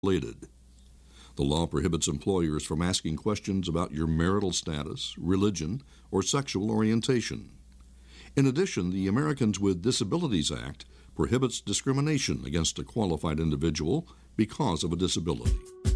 related. The law prohibits employers from asking questions about your marital status, religion, or sexual orientation. In addition, the Americans with Disabilities Act prohibits discrimination against a qualified individual because of a disability.